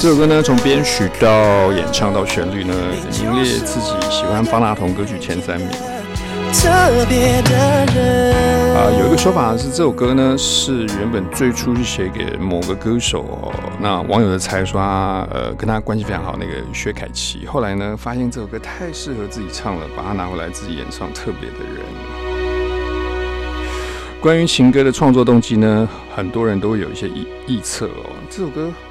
这首歌呢，从编曲到演唱到旋律呢，名列自己喜欢方大同歌曲前3名。有一个说法是，这首歌呢是原本最初是写给某个歌手哦，那网友的猜说他跟他关系非常好那个薛凯琪，后来呢发现这首歌太适合自己唱了，把它拿回来自己演唱。特别的人。关于情歌的创作动机呢，很多人都会有一些臆测哦。这首歌